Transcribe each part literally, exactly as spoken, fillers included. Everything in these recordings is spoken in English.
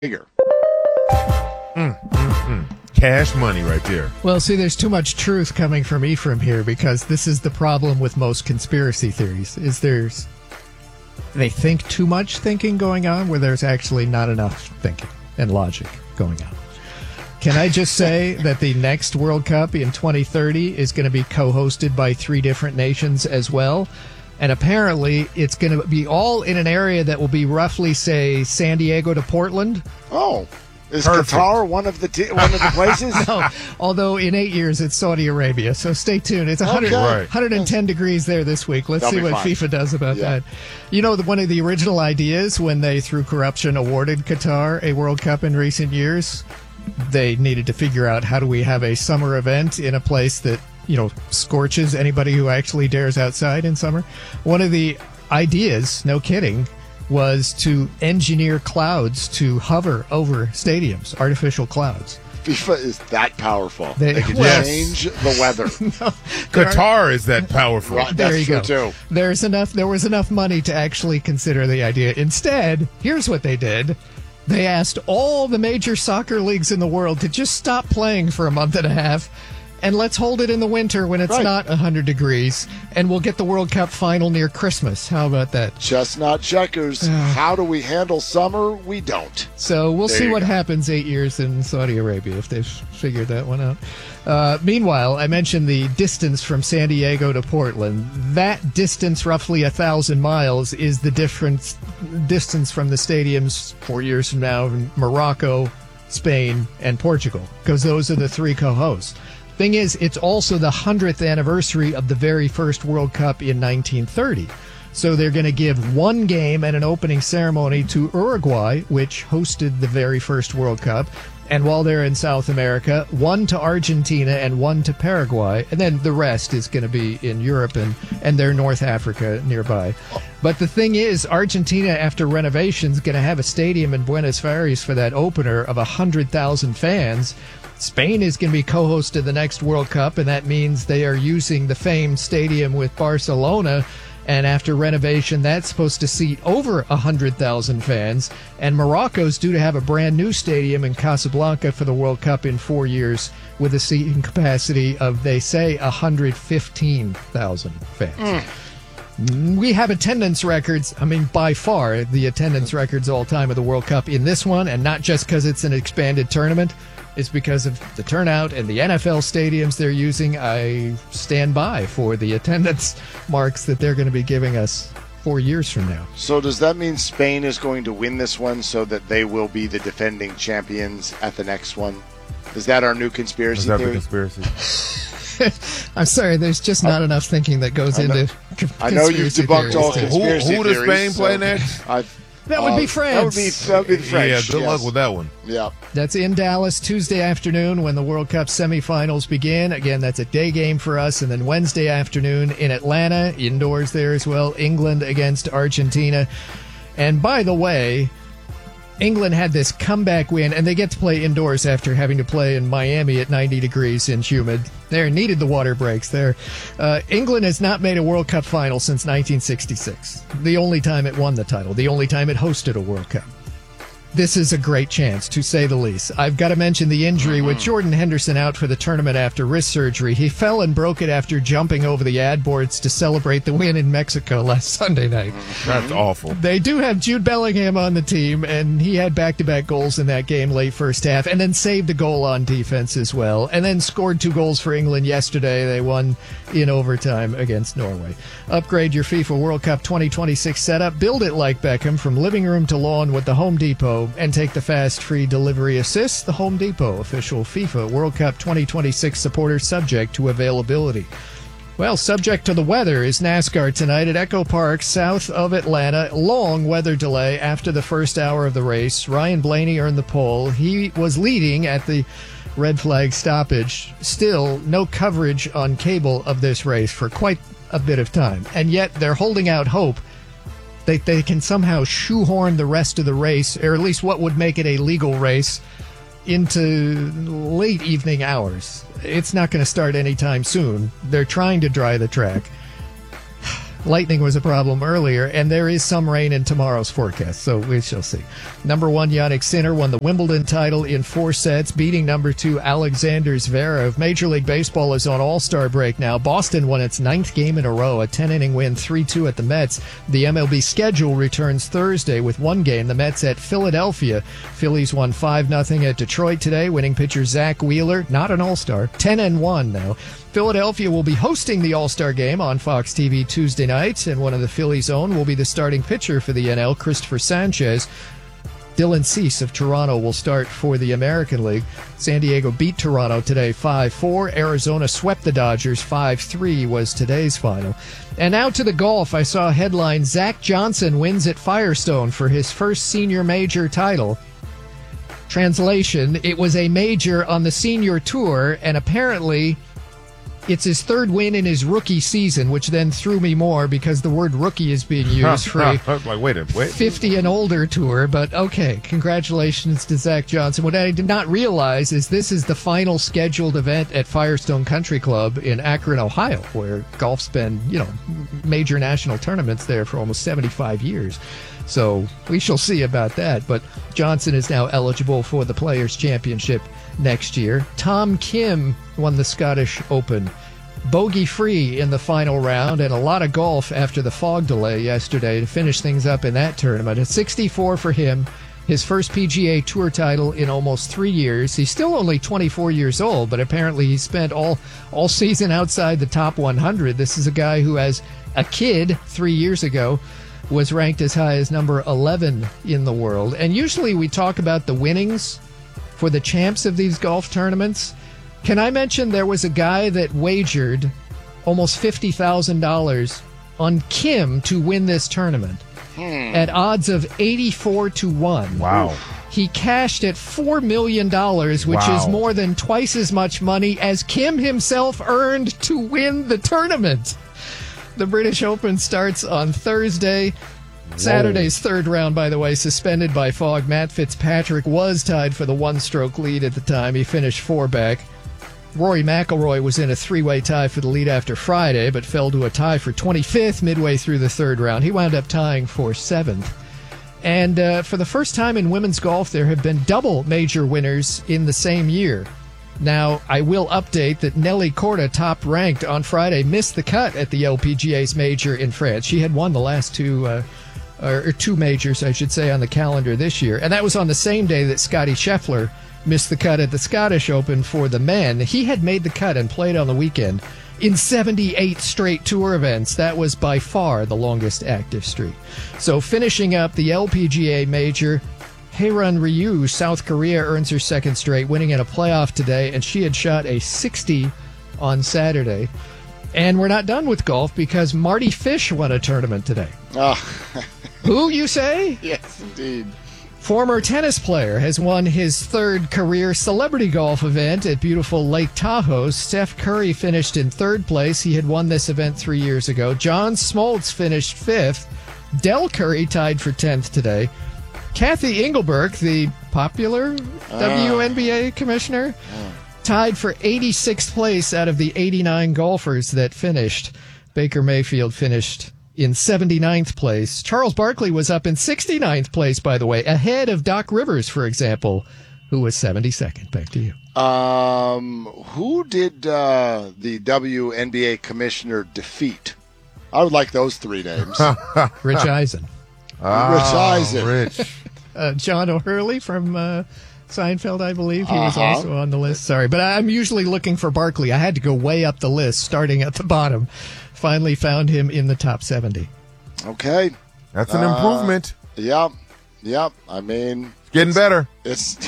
bigger. Mm, mm, mm. Cash money right there. Well, see, there's too much truth coming from Ephraim here because this is the problem with most conspiracy theories, is there's they think too much thinking going on where there's actually not enough thinking and logic going on. Can I just say that the next World Cup in twenty thirty is going to be co-hosted by three different nations as well? And apparently it's going to be all in an area that will be roughly, say, San Diego to Portland. Oh, is Perfect. Qatar one of the t- one of the places? No, although in eight years it's Saudi Arabia. So stay tuned. It's one hundred, Okay. Right. one hundred ten degrees there this week. Let's That'll see be what fine. FIFA does about Yeah. that. You know, the, one of the original ideas when they, through corruption, awarded Qatar a World Cup in recent years, they needed to figure out how do we have a summer event in a place that, you know, scorches anybody who actually dares outside in summer. One of the ideas, no kidding, was to engineer clouds to hover over stadiums, artificial clouds. FIFA is that powerful. They- They, can well- change the weather. Qatar is that powerful. Right, There that's you true go. too. There's enough. There was enough money to actually consider the idea. Instead, here's what they did: they asked all the major soccer leagues in the world to just stop playing for a month and a half, and let's hold it in the winter when it's Right. not one hundred degrees, and we'll get the World Cup final near Christmas. How about that? Chestnut checkers. How do we handle summer? We don't. So we'll There see you what go. happens eight years in Saudi Arabia if they've figured that one out. Uh, meanwhile, I mentioned the distance from San Diego to Portland. That distance, roughly a thousand miles, is the difference distance from the stadiums four years from now in Morocco, Spain, and Portugal, because those are the three co-hosts. Thing is, it's also the hundredth anniversary of the very first World Cup in nineteen thirty. So they're going to give one game and an opening ceremony to Uruguay, which hosted the very first World Cup. And while they're in South America, one to Argentina and one to Paraguay. And then the rest is going to be in Europe and, and their North Africa nearby. But the thing is, Argentina, after renovations, going to have a stadium in Buenos Aires for that opener of one hundred thousand fans. Spain is going to be co-host of the next World Cup, and that means they are using the famed stadium with Barcelona. And after renovation, that's supposed to seat over one hundred thousand fans. And Morocco's due to have a brand new stadium in Casablanca for the World Cup in four years with a seating capacity of, they say, one hundred fifteen thousand fans. Mm. We have attendance records. I mean, by far, the attendance records all time of the World Cup in this one, and not just because it's an expanded tournament. It's because of the turnout and the N F L stadiums they're using. I stand by for the attendance marks that they're going to be giving us four years from now. So does that mean Spain is going to win this one so that they will be the defending champions at the next one? Is that our new conspiracy Is that the theory? conspiracy? I'm sorry, there's just not enough thinking that goes I know- into con- I know you've conspiracy debunked theories. all Who- conspiracy who does theories. Spain play so next? I've- That would uh, be France. That would be, that would be the French. Yeah, good yes. luck with that one. Yeah. That's in Dallas Tuesday afternoon when the World Cup semifinals begin. Again, that's a day game for us. And then Wednesday afternoon in Atlanta, indoors there as well, England against Argentina. And by the way, England had this comeback win, and they get to play indoors after having to play in Miami at ninety degrees and humid. They needed the water breaks there. Uh, England has not made a World Cup final since nineteen sixty-six. The only time it won the title, the only time it hosted a World Cup. This is a great chance, to say the least. I've got to mention the injury with Jordan Henderson out for the tournament after wrist surgery. He fell and broke it after jumping over the ad boards to celebrate the win in Mexico last Sunday night. That's awful. They do have Jude Bellingham on the team, and he had back-to-back goals in that game late first half, and then saved a goal on defense as well, and then scored two goals for England yesterday. They won in overtime against Norway. Upgrade your FIFA World Cup twenty twenty-six setup. Build it like Beckham, from living room to lawn with the Home Depot, and take the fast free delivery assist. The Home Depot, official FIFA World Cup twenty twenty-six supporter, subject to availability. Well, subject to the weather is NASCAR tonight at Echo Park, south of Atlanta. Long weather delay after the first hour of the race. Ryan Blaney earned the pole. He was leading at the red flag stoppage. Still, no coverage on cable of this race for quite a bit of time. And yet, they're holding out hope They, they can somehow shoehorn the rest of the race, or at least what would make it a legal race, into late evening hours. It's not going to start anytime soon. They're trying to dry the track. Lightning was a problem earlier, and there is some rain in tomorrow's forecast, so we shall see. Number one, Jannik Sinner won the Wimbledon title in four sets, beating number two, Alexander Zverev. Major League Baseball is on All-Star break now. Boston won its ninth game in a row, a ten-inning win, three two at the Mets. The M L B schedule returns Thursday with one game, the Mets at Philadelphia. Phillies won five nothing at Detroit today, winning pitcher Zach Wheeler, not an All-Star, ten and one now. Philadelphia will be hosting the All-Star game on Fox T V Tuesday night, and one of the Phillies' own will be the starting pitcher for the N L, Christopher Sanchez. Dylan Cease of Toronto will start for the American League. San Diego beat Toronto today five four. Arizona swept the Dodgers five three was today's final. And now to the golf. I saw a headline, Zach Johnson wins at Firestone for his first senior major title. Translation, it was a major on the senior tour, and apparently it's his third win in his rookie season, which then threw me more because the word rookie is being used for a I was like, wait a wait. fifty and older tour. But okay, congratulations to Zach Johnson. What I did not realize is this is the final scheduled event at Firestone Country Club in Akron, Ohio, where golf's been, you know, major national tournaments there for almost seventy-five years. So we shall see about that. But Johnson is now eligible for the Players' Championship next year. Tom Kim won the Scottish Open, bogey-free in the final round, and a lot of golf after the fog delay yesterday to finish things up in that tournament. At sixty-four for him, his first P G A Tour title in almost three years. He's still only twenty-four years old, but apparently he spent all, all season outside the top one hundred. This is a guy who, as a kid three years ago, was ranked as high as number eleven in the world. And usually we talk about the winnings for the champs of these golf tournaments. Can I mention there was a guy that wagered almost fifty thousand dollars on Kim to win this tournament hmm. at odds of eighty-four to one. Wow. He cashed at four million dollars, which wow. is more than twice as much money as Kim himself earned to win the tournament. The British Open starts on Thursday. Saturday's third round, by the way, suspended by fog. Matt Fitzpatrick was tied for the one-stroke lead at the time. He finished four back. Rory McIlroy was in a three-way tie for the lead after Friday, but fell to a tie for twenty-fifth midway through the third round. He wound up tying for seventh. And uh, for the first time in women's golf, there have been double major winners in the same year. Now, I will update that Nelly Korda, top-ranked on Friday, missed the cut at the L P G A's major in France. She had won the last two, uh, or two majors, I should say, on the calendar this year. And that was on the same day that Scottie Scheffler missed the cut at the Scottish Open for the men. He had made the cut and played on the weekend in seventy-eight straight tour events. That was by far the longest active streak. So finishing up the L P G A major, Hae-Run Ryu, South Korea, earns her second straight, winning in a playoff today, and she had shot a sixty on Saturday. And we're not done with golf because Marty Fish won a tournament today. Oh. Who, you say? Yes, indeed. Former tennis player has won his third career celebrity golf event at beautiful Lake Tahoe. Steph Curry finished in third place. He had won this event three years ago. John Smoltz finished fifth. Del Curry tied for tenth today. Kathy Engelberg, the popular uh, W N B A commissioner, uh. tied for eighty-sixth place out of the eighty-nine golfers that finished. Baker Mayfield finished in seventy-ninth place. Charles Barkley was up in sixty-ninth place, by the way, ahead of Doc Rivers, for example, who was seventy-second. Back to you. Um, who did uh, the W N B A commissioner defeat? I would like those three names. Rich Eisen. Oh, Rich Eisen. Rich. Uh, John O'Hurley from uh, Seinfeld, I believe. He was uh-huh. also on the list. Sorry, but I'm usually looking for Barkley. I had to go way up the list, starting at the bottom. Finally found him in the top seventy. Okay. That's an uh, improvement. Yep. Yep. I mean, it's getting it's, better. It's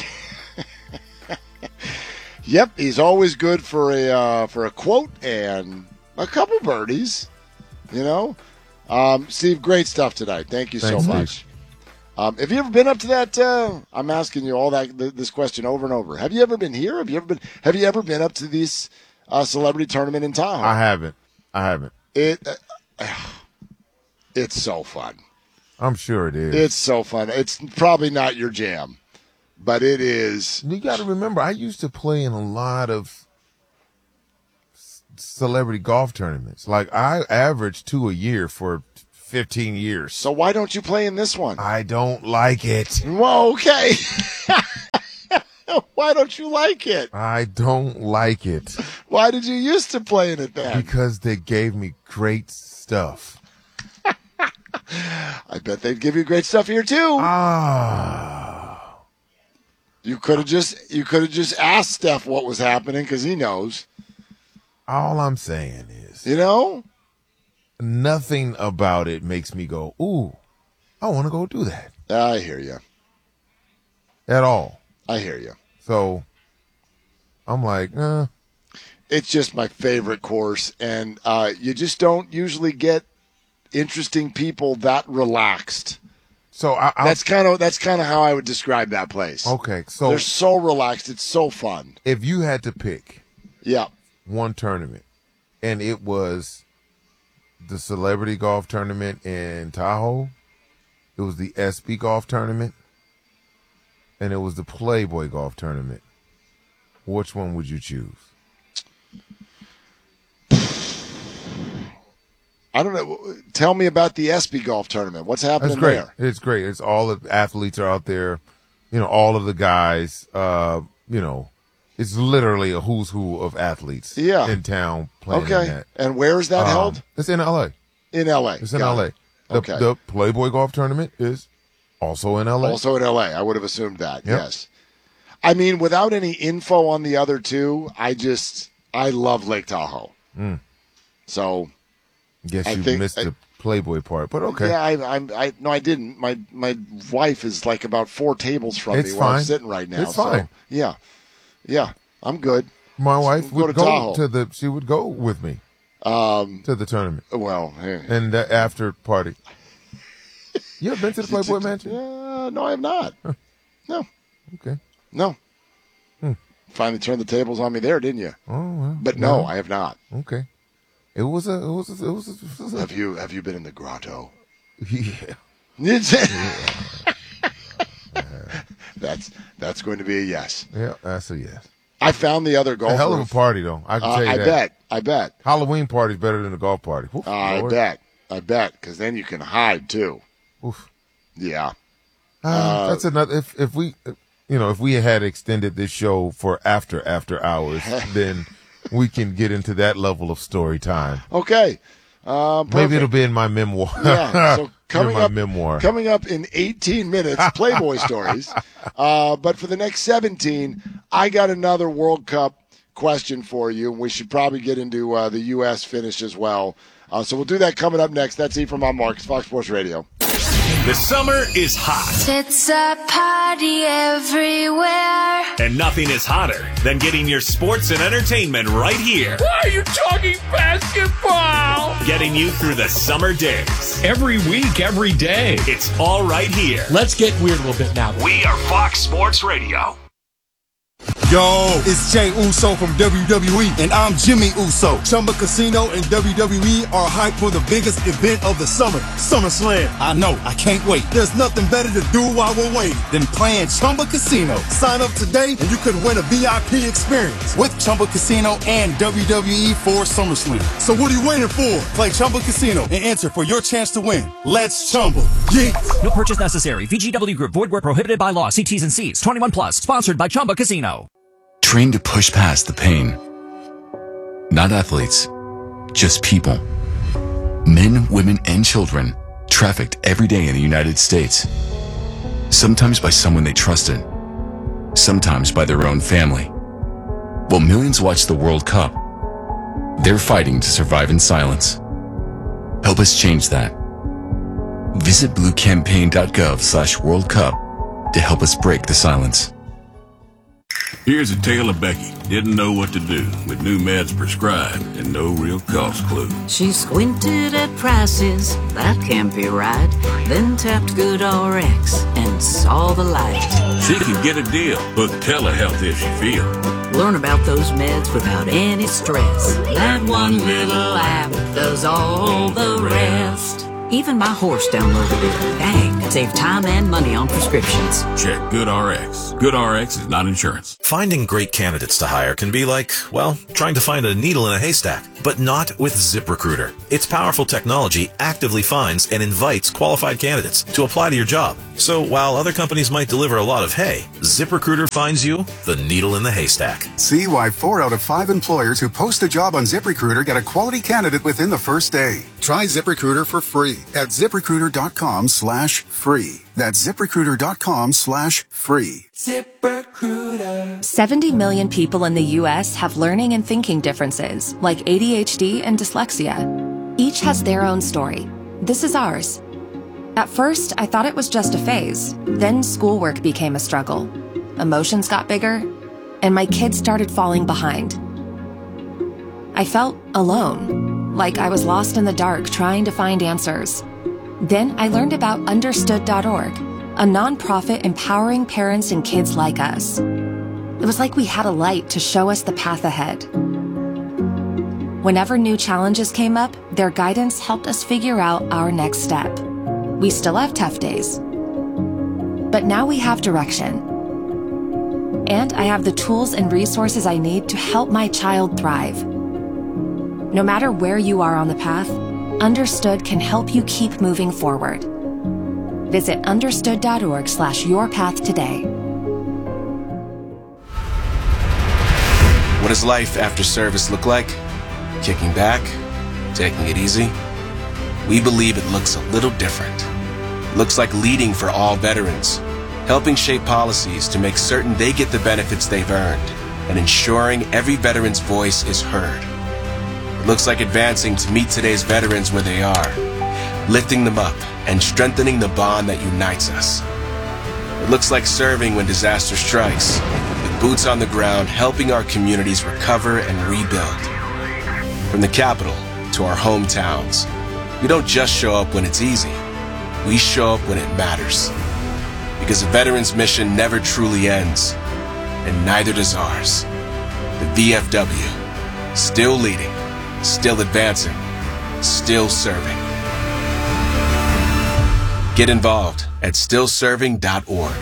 Yep, he's always good for a uh, for a quote and a couple birdies, you know. Um, Steve, great stuff tonight. Thank you Thanks, so much. Steve. Um, have you ever been up to that? Uh, I'm asking you all that th- this question over and over. Have you ever been here? Have you ever been? Have you ever been up to this uh, celebrity tournament in Tahoe? I haven't. I haven't. It. Uh, it's so fun. I'm sure it is. It's so fun. It's probably not your jam, but it is. You got to remember, I used to play in a lot of celebrity golf tournaments. Like, I average two a year for fifteen years. So why don't you play in this one? I don't like it. Well, okay. Why don't you like it? I don't like it. Why did you used to play in it then? Because they gave me great stuff. I bet they'd give you great stuff here too. Ah. You could have just you could have just asked Steph what was happening because he knows. All I'm saying is, You know? nothing about it makes me go, ooh, I want to go do that I hear you. at all. I hear you. So I'm like, uh, It's just my favorite course, and uh, you just don't usually get interesting people that relaxed. so I, I'll, That's kind of that's kind of how I would describe that place. okay. So They're so relaxed. It's so fun. if you had to pick Yeah. one tournament, and it was the celebrity golf tournament in Tahoe, it was the E S P Y golf tournament, and it was the Playboy golf tournament, which one would you choose? I don't know. Tell me about the E S P Y golf tournament. What's happening That's great. there? It's great. It's all the athletes are out there, you know, all of the guys, uh, you know, it's literally a who's who of athletes Yeah. in town playing in Okay. that. And where is that Um, held? It's in L A. In L A. It's in Got L A. it. The, Okay. the Playboy golf tournament is also in L A. Also in L A. I would have assumed that. Yep. Yes. I mean, without any info on the other two, I just I love Lake Tahoe. Mm. So Guess I you think- missed I- the Playboy part, but okay. yeah, I, I'm I no, I didn't. My my wife is like about four tables from It's me where I'm fine. sitting right now. It's so, fine. yeah, yeah, I'm good. My wife Go would to go Tahoe. to the. She would go with me Um, to the tournament well, eh. and the after party. You ever been to the Playboy Mansion? Uh, no, I have not. No, Okay. no. Hmm. Finally turned the tables on me there, didn't you? Oh, well, But no, well, I have not. Okay. It was a. It was. A, it was. A, it was a, Have you Have you been in the grotto? yeah. that's that's going to be a yes. Yeah. That's a yes. I found the other A golf. hell of a roof. party, though. I can Uh, tell you I that. bet. I bet. Halloween party's better than the golf party. Oof, Uh, I Lord. bet. I bet. Because then you can hide too. Oof. Yeah. Uh, that's another. If if we, you know, if we had extended this show for after after hours, then we can get into that level of story time. Okay. Uh, Maybe it'll be in my memoir. Yeah. So in coming my up, memoir. coming up in eighteen minutes, Playboy stories. Uh, but for the next seventeen, I got another World Cup question for you. We should probably get into uh, the U S finish as well. Uh, so we'll do that coming up next. That's E from on Marks, Fox Sports Radio. The summer is hot, It's a party everywhere. and nothing is hotter than getting your sports and entertainment right here. Why are you talking basketball? Getting you through the summer days. Every week, every day. It's all right here. Let's get weird a little bit now. We are Fox Sports Radio. Yo, it's Jay Uso from W W E, and I'm Jimmy Uso. Chumba Casino and W W E are hyped for the biggest event of the summer, SummerSlam. I know, I can't wait. There's nothing better to do while we're waiting than playing Chumba Casino. Sign up today and you could win a V I P experience with Chumba Casino and W W E for SummerSlam. So what are you waiting for? Play Chumba Casino and enter for your chance to win. Let's Chumba. Yeah. No purchase necessary. V G W Group. Void where prohibited by law. See T's and C's. twenty-one plus. Sponsored by Chumba Casino. Trained to push past the pain. Not athletes, just people. Men, women, and children trafficked every day in the United States. Sometimes by someone they trusted. Sometimes by their own family. While millions watch the World Cup, they're fighting to survive in silence. Help us change that. Visit bluecampaign.gov slash World Cup to help us break the silence. Here's a tale of Becky. Didn't know what to do with new meds prescribed and no real cost clue. She squinted at prices, that can't be right. Then tapped Good R X and saw the light. She could get a deal, book telehealth if she feel. Learn about those meds without any stress. That one little app does all the rest. Even my horse downloaded it. Dang, it saved time and money on prescriptions. Check GoodRx. GoodRx is not insurance. Finding great candidates to hire can be like, well, trying to find a needle in a haystack, but not with ZipRecruiter. Its powerful technology actively finds and invites qualified candidates to apply to your job. So while other companies might deliver a lot of hay, ZipRecruiter finds you the needle in the haystack. See why four out of five employers who post a job on ZipRecruiter get a quality candidate within the first day. Try ZipRecruiter for free at ZipRecruiter.com slash free. That's ZipRecruiter.com slash free. ZipRecruiter. seventy million people in the U S have learning and thinking differences, like A D H D and dyslexia. Each has their own story. This is ours. At first, I thought it was just a phase. Then schoolwork became a struggle. Emotions got bigger, and my kids started falling behind. I felt alone, like I was lost in the dark trying to find answers. Then I learned about Understood dot org, a nonprofit empowering parents and kids like us. It was like we had a light to show us the path ahead. Whenever new challenges came up, their guidance helped us figure out our next step. We still have tough days, but now we have direction. And I have the tools and resources I need to help my child thrive. No matter where you are on the path, Understood can help you keep moving forward. Visit understood.org slash your path today. What does life after service look like? Kicking back? Taking it easy? We believe it looks a little different. It looks like leading for all veterans, helping shape policies to make certain they get the benefits they've earned, and ensuring every veteran's voice is heard. It looks like advancing to meet today's veterans where they are, lifting them up and strengthening the bond that unites us. It looks like serving when disaster strikes, with boots on the ground helping our communities recover and rebuild. From the capital to our hometowns, we don't just show up when it's easy. We show up when it matters. Because a veteran's mission never truly ends, and neither does ours. The V F W, still leading, still advancing, still serving. Get involved at still serving dot org.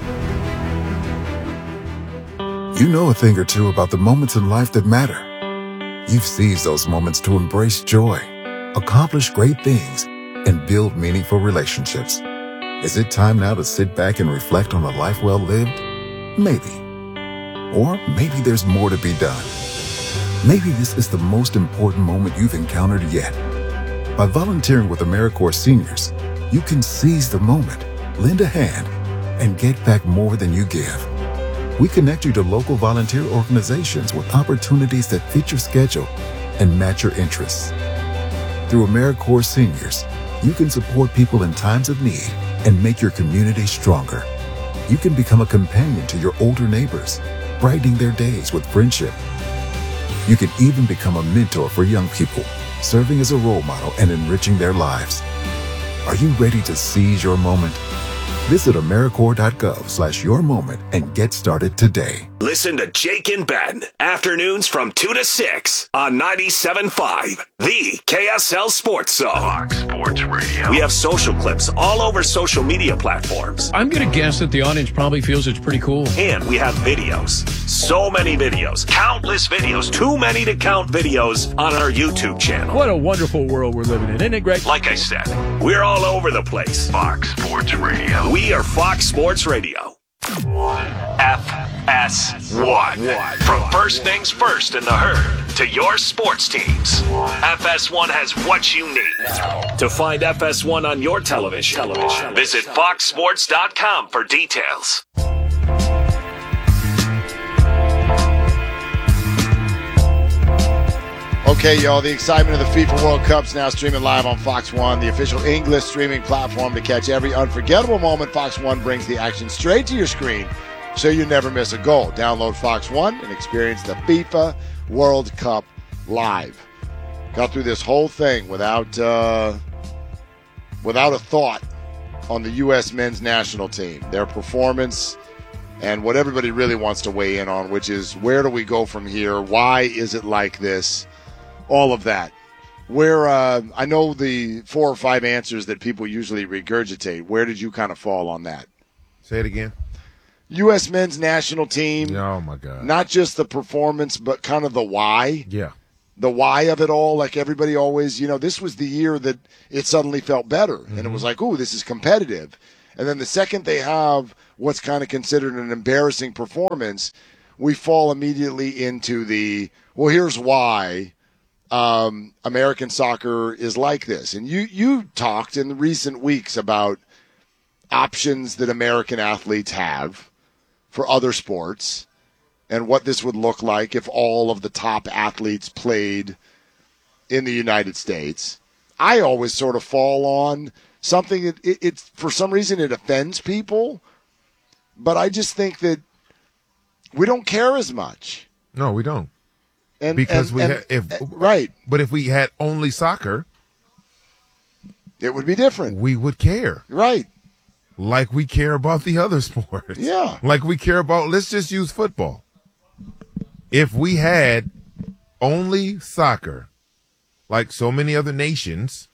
You know a thing or two about the moments in life that matter. You've seized those moments to embrace joy, accomplish great things, and build meaningful relationships. Is it time now to sit back and reflect on a life well lived? Maybe. Or maybe there's more to be done. Maybe this is the most important moment you've encountered yet. By volunteering with AmeriCorps Seniors, you can seize the moment, lend a hand, and get back more than you give. We connect you to local volunteer organizations with opportunities that fit your schedule and match your interests. Through AmeriCorps Seniors, you can support people in times of need and make your community stronger. You can become a companion to your older neighbors, brightening their days with friendship. You can even become a mentor for young people, serving as a role model and enriching their lives. Are you ready to seize your moment? Visit AmeriCorps.gov slash your moment and get started today. Listen to Jake and Ben, afternoons from two to six on ninety-seven point five, the K S L Sports Zone. Fox Sports Radio. We have social clips all over social media platforms. I'm going to guess that the audience probably feels it's pretty cool. And we have videos. So many videos. Countless videos. Too many to count videos on our YouTube channel. What a wonderful world we're living in. Isn't it great? Like I said, we're all over the place. Fox Sports Radio. We are Fox Sports Radio. F S one. From first things first in the herd to your sports teams, F S one has what you need. To find F S one on your television, television. Visit fox sports dot com for details. Okay, y'all, the excitement of the FIFA World Cup's now streaming live on Fox one, the official English streaming platform to catch every unforgettable moment. Fox one brings the action straight to your screen so you never miss a goal. Download Fox one and experience the FIFA World Cup live. Got through this whole thing without uh, without a thought on the U S men's national team, their performance, and what everybody really wants to weigh in on, which is where do we go from here? Why is it like this? All of that Where uh, I know the four or five answers that people usually regurgitate. Where did you kind of fall on that? Say it again. U S men's national team. Oh, my God. Not just the performance, but kind of the why. Yeah. The why of it all. Like everybody always, you know, this was the year that it suddenly felt better. Mm-hmm. And it was like, ooh, this is competitive. And then the second they have what's kind of considered an embarrassing performance, we fall immediately into the, well, here's why um, American soccer is like this. And you, you talked in recent weeks about options that American athletes have for other sports and what this would look like if all of the top athletes played in the United States. I always sort of fall on something that it, it for some reason it offends people, but I just think that we don't care as much. No, we don't. And because and, we and, ha- if right, but if we had only soccer, it would be different. We would care. Right. Like we care about the other sports. Yeah. Like we care about, let's just use football. If we had only soccer, like so many other nations,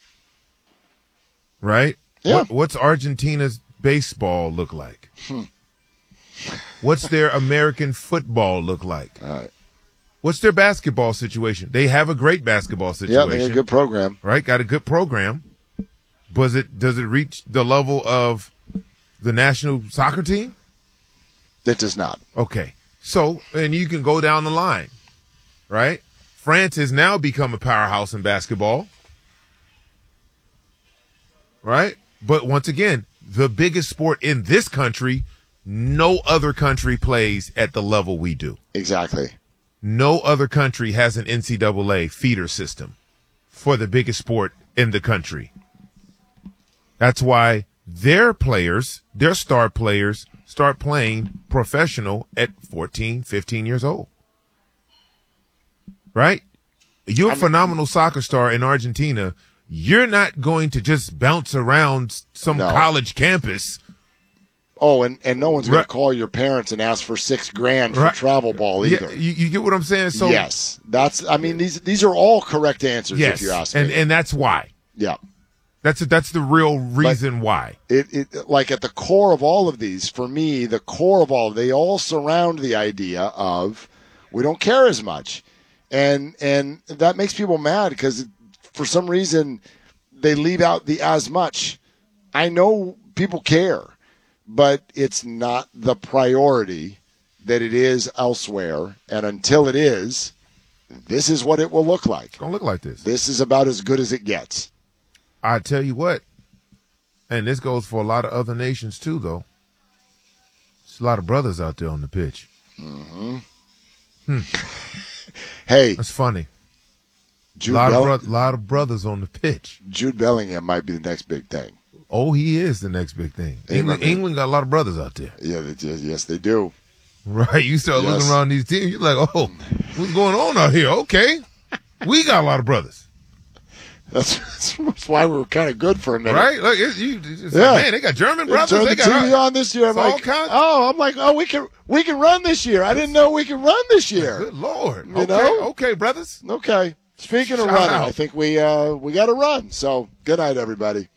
right? Yeah. What, what's Argentina's baseball look like? Hmm. What's their American football look like? All right. What's their basketball situation? They have a great basketball situation. Yeah, they have a good program. Right? Got a good program. Was it, does it reach the level of the national soccer team? It does not. Okay. So, and you can go down the line, right? France has now become a powerhouse in basketball, right? But once again, the biggest sport in this country, no other country plays at the level we do. Exactly. No other country has an N C double A feeder system for the biggest sport in the country. That's why their players, their star players, start playing professional at fourteen, fifteen years old. Right? You're a phenomenal soccer star in Argentina. You're not going to just bounce around some No. college campus. Oh, and, and no one's going Right. to call your parents and ask for six grand for Right. travel ball Yeah, either. you, you get what I'm saying? So yes, that's. I mean, these these are all correct answers yes, if you ask and me. and that's why. Yeah. That's that's the real reason why. It, it like at the core of all of these, for me, the core of all, they all surround the idea of we don't care as much, and and that makes people mad because for some reason they leave out the as much. I know people care, but it's not the priority that it is elsewhere, and until it is, this is what it will look like. It's gonna look like this. This is about as good as it gets. I tell you what, and this goes for a lot of other nations too, though. There's a lot of brothers out there on the pitch. Mm-hmm. Hmm. Hey, that's funny. Jude lot Bell- of bro- lot of brothers on the pitch. Jude Bellingham might be the next big thing. Oh, he is the next big thing. Hey, England, man. England got a lot of brothers out there. Yeah, they, yes, they do. Right, you start Yes. looking around these teams, you're like, oh, what's going on out here? Okay, we got a lot of brothers. That's, that's why we were kind of good for a minute. Right? Like, it, you, it's Yeah. like, man, they got German They brothers. turned They the got T V on this year. I'm it's all like, kinds- oh, I'm like, oh, we can we can run this year. I didn't know we could run this year. Good Lord. You okay, know? okay, brothers. Okay. Speaking of Shout running, out. I think we uh, we got to run. So good night, everybody.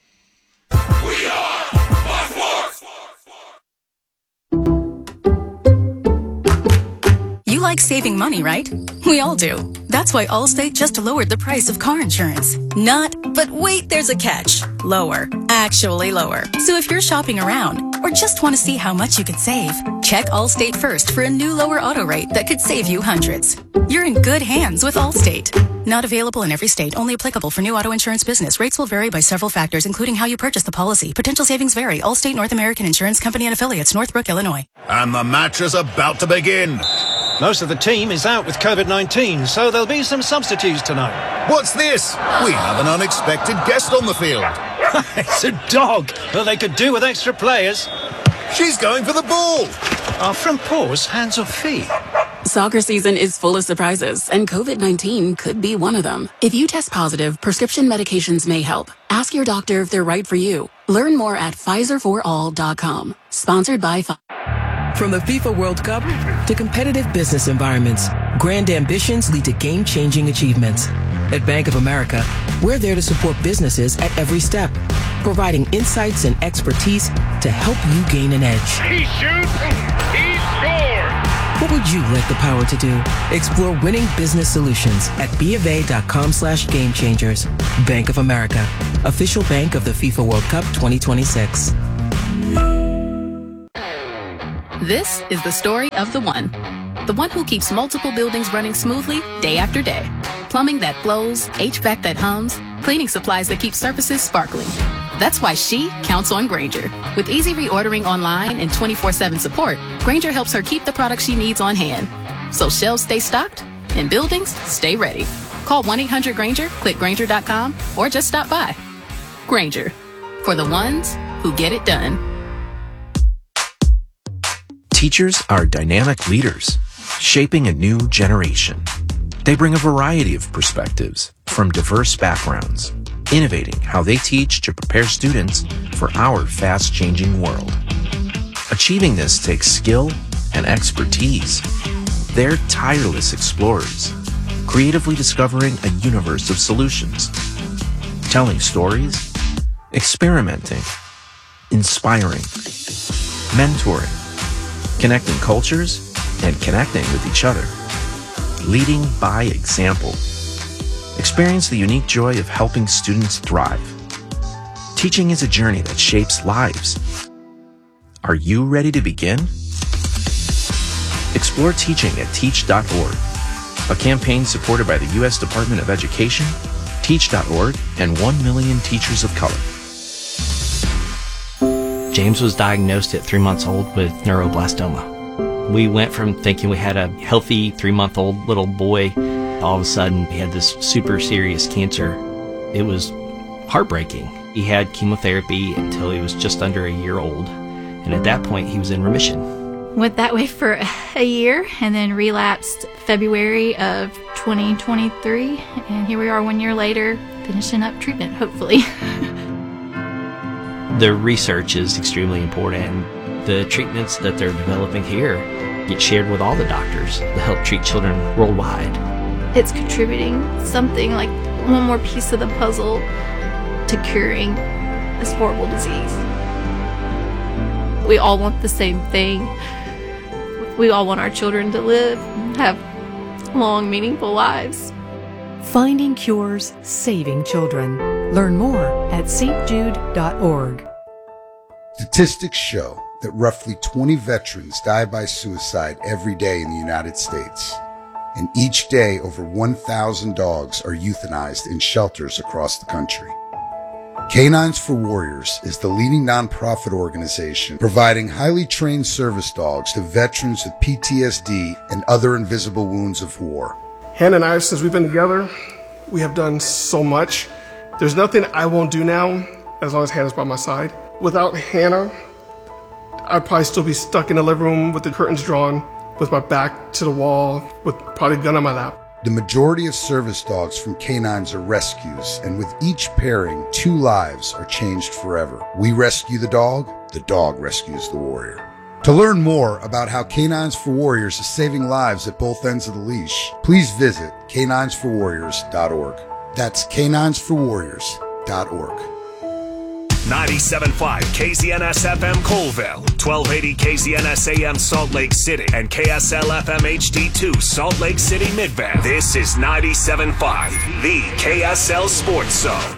You like saving money, right? We all do. That's why Allstate just lowered the price of car insurance. Not, but wait, there's a catch. Lower. Actually lower. So if you're shopping around or just want to see how much you could save, check Allstate first for a new lower auto rate that could save you hundreds. You're in good hands with Allstate. Not available in every state, only applicable for new auto insurance business. Rates will vary by several factors, including how you purchase the policy. Potential savings vary. Allstate North American Insurance Company and Affiliates, Northbrook, Illinois. And the match is about to begin. Most of the team is out with COVID nineteen, so there'll be some substitutes tonight. What's this? We have an unexpected guest on the field. It's a dog. Well, they could do with extra players. She's going for the ball. Are front paws hands or feet? Soccer season is full of surprises, and COVID nineteen could be one of them. If you test positive, prescription medications may help. Ask your doctor if they're right for you. Learn more at Pfizer for all dot com. Sponsored by Pfizer. From the FIFA World Cup to competitive business environments, grand ambitions lead to game-changing achievements. At Bank of America, we're there to support businesses at every step, providing insights and expertise to help you gain an edge. He shoots, he scores! What would you like the power to do? Explore winning business solutions at BofA.com slash game changers. Bank of America, official bank of the FIFA World Cup twenty twenty-six. This is the story of the one. The one who keeps multiple buildings running smoothly day after day. Plumbing that flows, H V A C that hums, cleaning supplies that keep surfaces sparkling. That's why she counts on Grainger. With easy reordering online and twenty-four seven support, Grainger helps her keep the products she needs on hand. So shelves stay stocked and buildings stay ready. Call one eight hundred Grainger, click Grainger dot com, or just stop by. Grainger, for the ones who get it done. Teachers are dynamic leaders, shaping a new generation. They bring a variety of perspectives from diverse backgrounds, innovating how they teach to prepare students for our fast-changing world. Achieving this takes skill and expertise. They're tireless explorers, creatively discovering a universe of solutions, telling stories, experimenting, inspiring, mentoring, connecting cultures, and connecting with each other. Leading by example. Experience the unique joy of helping students thrive. Teaching is a journey that shapes lives. Are you ready to begin? Explore teaching at teach dot org, a campaign supported by the U S Department of Education, teach dot org, and one million Teachers of Color. James was diagnosed at three months old with neuroblastoma. We went from thinking we had a healthy three-month-old little boy, all of a sudden he had this super serious cancer. It was heartbreaking. He had chemotherapy until he was just under a year old, and at that point he was in remission. Went that way for a year and then relapsed February of twenty twenty-three, and here we are one year later finishing up treatment, hopefully. The research is extremely important. The treatments that they're developing here get shared with all the doctors to help treat children worldwide. It's contributing something like one more piece of the puzzle to curing this horrible disease. We all want the same thing. We all want our children to live, have long, meaningful lives. Finding cures, saving children. Learn more at s t jude dot org. Statistics show that roughly twenty veterans die by suicide every day in the United States. And each day, over one thousand dogs are euthanized in shelters across the country. Canines for Warriors is the leading nonprofit organization providing highly trained service dogs to veterans with P T S D and other invisible wounds of war. Hannah and I, since we've been together, we have done so much. There's nothing I won't do now as long as Hannah's by my side. Without Hannah, I'd probably still be stuck in the living room with the curtains drawn, with my back to the wall, with probably a gun on my lap. The majority of service dogs from canines are rescues, and with each pairing, two lives are changed forever. We rescue the dog, the dog rescues the warrior. To learn more about how Canines for Warriors is saving lives at both ends of the leash, please visit canines for warriors dot org. That's canines for warriors dot org. ninety-seven point five K Z N S F M Colville, twelve eighty K Z N S A M Salt Lake City, and K S L F M H D two Salt Lake City Midvale. This is ninety-seven point five, the K S L Sports Zone.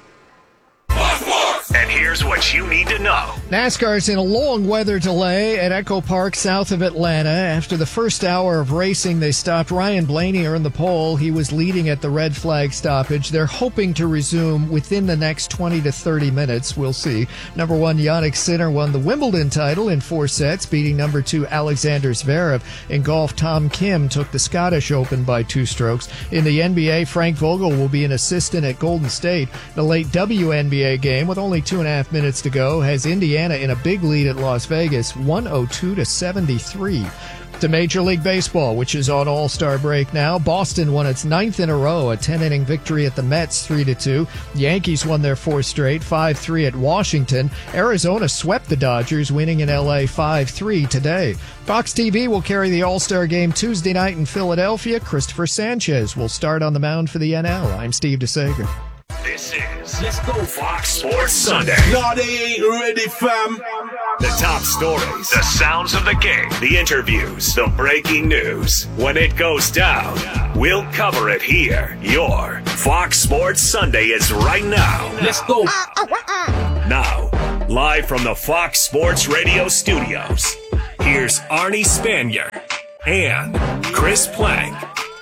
And here's what you need to know. NASCAR's in a long weather delay at Echo Park south of Atlanta. After the first hour of racing, they stopped. Ryan Blaney earned the pole. He was leading at the red flag stoppage. They're hoping to resume within the next twenty to thirty minutes. We'll see. Number one, Yannick Sinner won the Wimbledon title in four sets, beating number two, Alexander Zverev. In golf, Tom Kim took the Scottish Open by two strokes. In the N B A, Frank Vogel will be an assistant at Golden State. The late W N B A game, with only two and a half minutes to go, has Indiana Indiana in a big lead at Las Vegas, one oh two to seventy-three. To Major League Baseball, which is on All-Star break now. Boston won its ninth in a row, a ten-inning victory at the Mets, three to two. Yankees won their fourth straight, five three at Washington. Arizona swept the Dodgers, winning in L A five three today. Fox T V will carry the All-Star game Tuesday night in Philadelphia. Christopher Sanchez will start on the mound for the N L. I'm Steve DeSager. This is Let's Go Fox Sports Sunday. No, they ain't ready, fam. The top stories, the sounds of the game, the interviews, the breaking news. When it goes down, we'll cover it here. Your Fox Sports Sunday is right now. Let's go. Now, live from the Fox Sports Radio studios, here's Arnie Spanier and Chris Plank.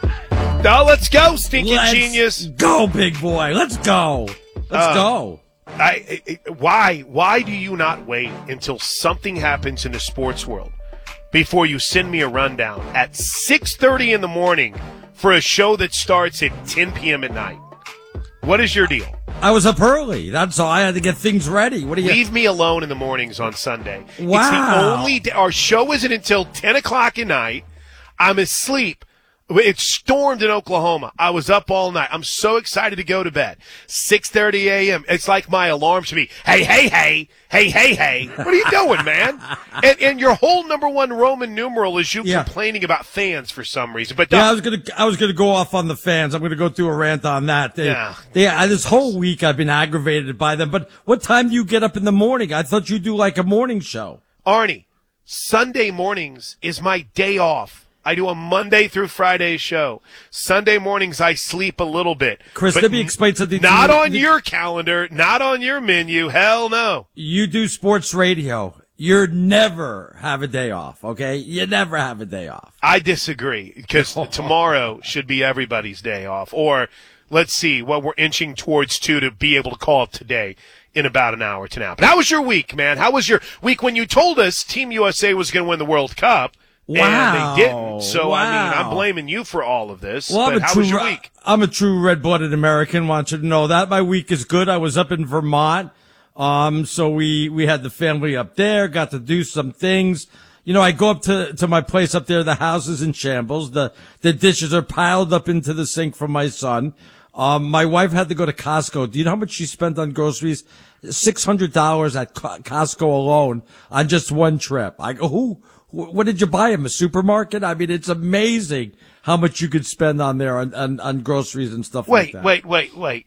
Now let's go, stinking let's genius. Go, big boy. Let's go. Let's uh, go. I, I, why? Why do you not wait until something happens in the sports world before you send me a rundown at six thirty in the morning for a show that starts at ten p.m. at night? What is your deal? I was up early. That's all. I had to get things ready. What do you? Leave me alone in the mornings on Sunday. Wow. It's the only day. Our show isn't until ten o'clock at night. I'm asleep. It stormed in Oklahoma. I was up all night. I'm so excited to go to bed. six thirty a.m. It's like my alarm should be, hey, hey, hey, hey, hey, hey. What are you doing, man? And, and your whole number one Roman numeral is you yeah. complaining about fans for some reason. But yeah, I was gonna, I was gonna go off on the fans. I'm gonna go through a rant on that. They, yeah. They, this whole week I've been aggravated by them. But what time do you get up in the morning? I thought you do like a morning show. Arnie, Sunday mornings is my day off. I do a Monday through Friday show. Sunday mornings, I sleep a little bit. Chris, let me explain something. Not to you. on your calendar, not on your menu. Hell no. You do sports radio. You never have a day off, okay? You never have a day off. I disagree, because tomorrow should be everybody's day off. Or, let's see, well, we're inching towards two to be able to call it today in about an hour to now. But how was your week, man? How was your week when you told us Team U S A was going to win the World Cup? Wow. And they didn't. So, wow. I mean, I'm blaming you for all of this. Well, but I'm a how true, was your week? I'm a true red-blooded American. Want you to know that. My week is good. I was up in Vermont. Um, so we, we had the family up there, got to do some things. You know, I go up to, to my place up there. The house is in shambles. The, the dishes are piled up into the sink from my son. Um, my wife had to go to Costco. Do you know how much she spent on groceries? six hundred dollars at Costco alone on just one trip. I go, who? What did you buy him? A supermarket? I mean, it's amazing how much you could spend on there on, on, on groceries and stuff wait, like that. Wait, wait, wait, wait.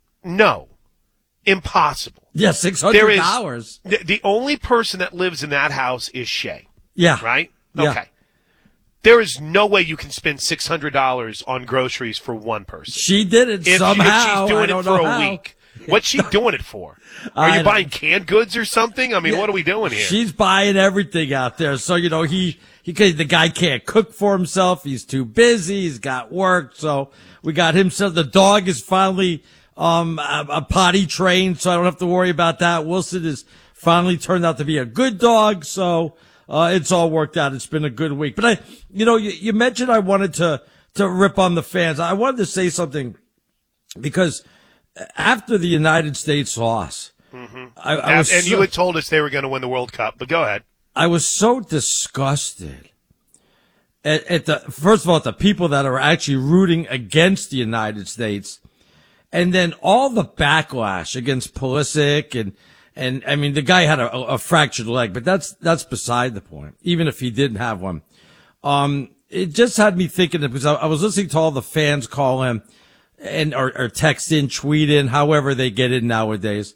No. Impossible. Yeah, six hundred dollars. The, the only person that lives in that house is Shay. Yeah. Right? Yeah. Okay. There is no way you can spend six hundred dollars on groceries for one person. She did it if, somehow. If she's doing I don't it for know a how. week. What's she doing it for? Are you buying canned goods or something? I mean, yeah, what are we doing here? She's buying everything out there. So, you know, he, he, the guy can't cook for himself. He's too busy. He's got work. So we got him. So the dog is finally, um, a, a potty trained. So I don't have to worry about that. Wilson is finally turned out to be a good dog. So, uh, it's all worked out. It's been a good week. But I, you know, you, you mentioned I wanted to, to rip on the fans. I wanted to say something because after the United States loss, mm-hmm. I, I was and so, you had told us they were going to win the World Cup, but go ahead. I was so disgusted at, at the, first of all, at the people that are actually rooting against the United States, and then all the backlash against Pulisic, and, and, I mean, the guy had a, a fractured leg, but that's, that's beside the point, even if he didn't have one. Um, it just had me thinking, because I, I was listening to all the fans call him, and or, or text in, tweet in, however they get in nowadays.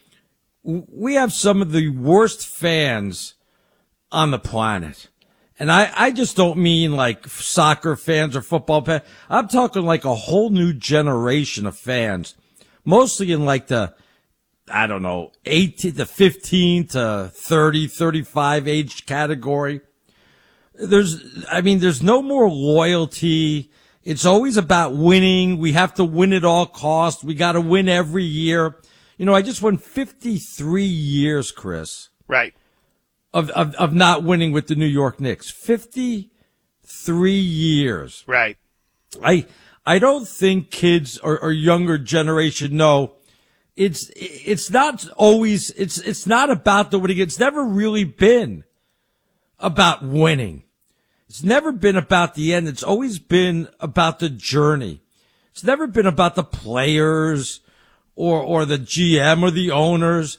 We have some of the worst fans on the planet. And I, I just don't mean like soccer fans or football fans. I'm talking like a whole new generation of fans, mostly in like the, I don't know, eighteen to fifteen to thirty, thirty-five age category. There's, I mean, there's no more loyalty. It's always about winning. We have to win at all costs. We got to win every year. You know, I just won fifty-three years, Chris. Right. Of, of, of not winning with the New York Knicks. fifty-three years. Right. I, I don't think kids or, or younger generation know it's it's not always it's it's not about the winning. It's never really been about winning. It's never been about the end. It's always been about the journey. It's never been about the players or or the G M or the owners.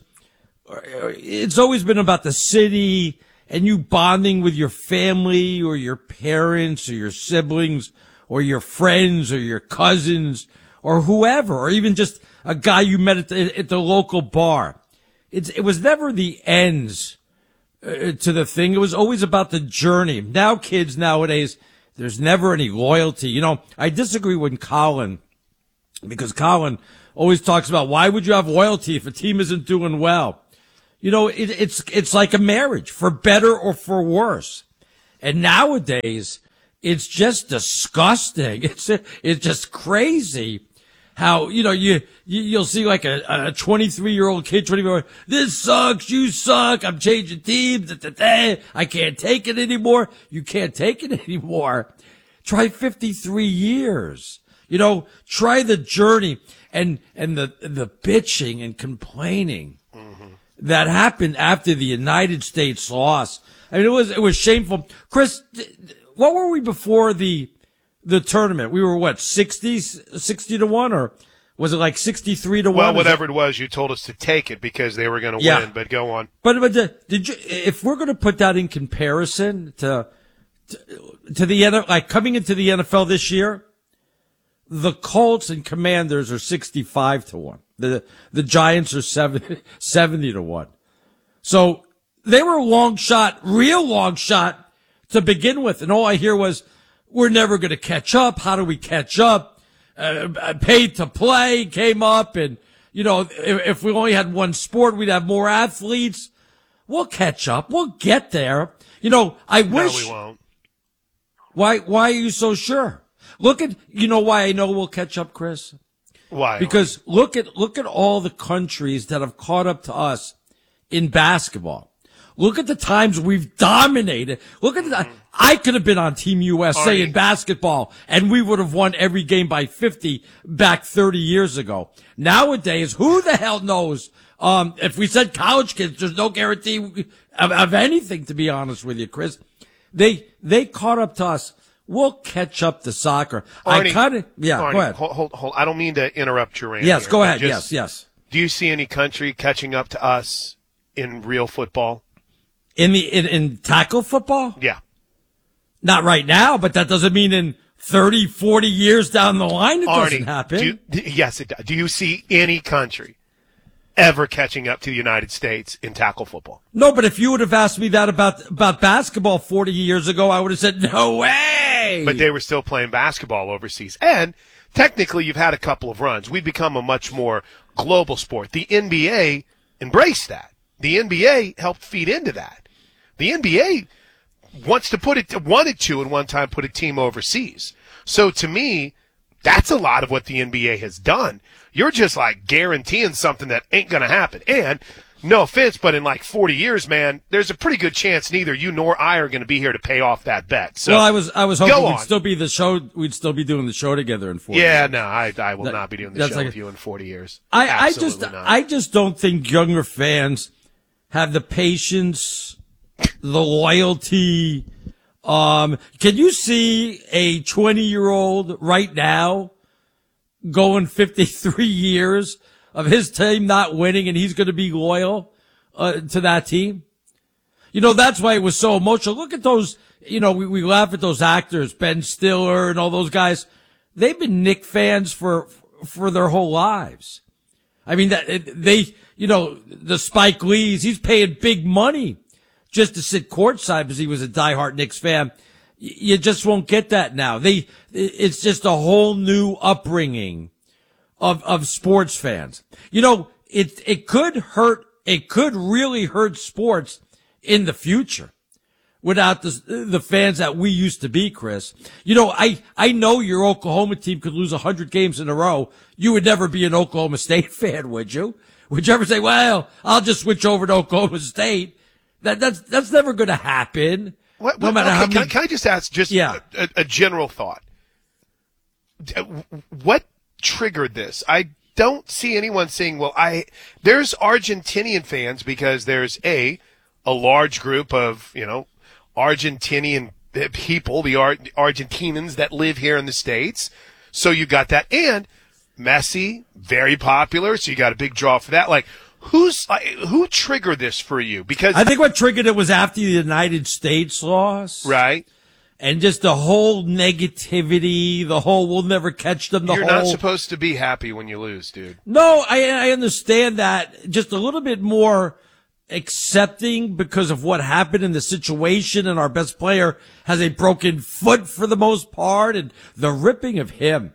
It's always been about the city and you bonding with your family or your parents or your siblings or your friends or your cousins or whoever, or even just a guy you met at the, at the local bar. It's, it was never the ends uh, to the thing. It was always about the journey. Now kids nowadays, there's never any loyalty. You know, I disagree with Colin because Colin always talks about why would you have loyalty if a team isn't doing well? You know, it, it's, it's like a marriage, for better or for worse. And nowadays, it's just disgusting. It's, it's just crazy how, you know, you, you you'll see like a, a twenty-three year old kid, twenty-four, this sucks, you suck, I'm changing teams, da, da, da. I can't take it anymore. You can't take it anymore. Try fifty-three years. You know, try the journey and, and the, the bitching and complaining that happened after the United States loss. I mean, it was, it was shameful. Chris, what were we before the, the tournament? We were what, sixty, sixty to one, or was it like sixty-three to one? Well, whatever it was, you told us to take it because they were going to Yeah. win, but go on. But, but the, did you, if we're going to put that in comparison to, to, to the, N- like coming into the N F L this year, the Colts and Commanders are sixty-five to one. The, the Giants are seventy, seventy to one. So they were a long shot, real long shot to begin with. And all I hear was, we're never going to catch up. How do we catch up? Uh, paid to play came up. And, you know, if, if we only had one sport, we'd have more athletes. We'll catch up. We'll get there. You know, I wish. No, we won't. Why, why are you so sure? Look at, you know why I know we'll catch up, Chris? Why? Because look at, look at all the countries that have caught up to us in basketball. Look at the times we've dominated. Look at the, I could have been on Team U S A Arnie. in basketball and we would have won every game by fifty back thirty years ago. Nowadays, who the hell knows? Um, if we said college kids, there's no guarantee of, of anything, to be honest with you, Chris. They, they caught up to us. We'll catch up to soccer. Arnie, I kind of, yeah, Arnie, go ahead. Hold, hold, hold. I don't mean to interrupt your rant. Yes, here, go but ahead. just- Yes, yes. Do you see any country catching up to us in real football? In the, in, in tackle football? Yeah. Not right now, but that doesn't mean in thirty, forty years down the line it Arnie, doesn't happen. do you- d- yes, it does. Do you see any country ever catching up to the United States in tackle football? No, but if you would have asked me that about, about basketball forty years ago, I would have said, no way! But they were still playing basketball overseas. And technically, you've had a couple of runs. We've become a much more global sport. The N B A embraced that. The N B A helped feed into that. The N B A wants to put it, wanted to at one time put a team overseas. So to me, that's a lot of what the N B A has done. You're just like guaranteeing something that ain't going to happen. And no offense, but in like forty years, man, there's a pretty good chance neither you nor I are going to be here to pay off that bet. So well, I was, I was hoping go we'd on. still be the show, we'd still be doing the show together in forty Yeah, years. no, I, I will That- not be doing the that's show like- with you in forty years. I, I just, Absolutely not. I just don't think younger fans have the patience, the loyalty. Um, can you see a twenty year old right now going fifty-three years of his team not winning and he's going to be loyal, uh, to that team? You know, that's why it was so emotional. Look at those, you know, we, we laugh at those actors, Ben Stiller and all those guys. They've been Knick fans for, for their whole lives. I mean, that they, you know, the Spike Lee's, he's paying big money just to sit courtside because he was a diehard Knicks fan. You just won't get that now. They, it's just a whole new upbringing of, of sports fans. You know, it, it could hurt, it could really hurt sports in the future without the, the fans that we used to be, Chris. You know, I, I know your Oklahoma team could lose a hundred games in a row. You would never be an Oklahoma State fan, would you? Would you ever say, well, I'll just switch over to Oklahoma State? That, that's, that's never going to happen. What, no what, matter okay, how can, many. I, can I just ask just Yeah. a, a general thought? What triggered this? I don't see anyone saying, well, I there's Argentinian fans because there's a a large group of, you know, Argentinian people, the Ar- Argentinians that live here in the States. So you got that. And Messi, very popular, so you got a big draw for that. Like, who's uh, who triggered this for you? Because I think what triggered it was after the United States loss. Right. And just the whole negativity, the whole we'll never catch them, the You're whole... not supposed to be happy when you lose, dude. No, I, I understand that. Just a little bit more accepting because of what happened in the situation, and our best player has a broken foot for the most part, and the ripping of him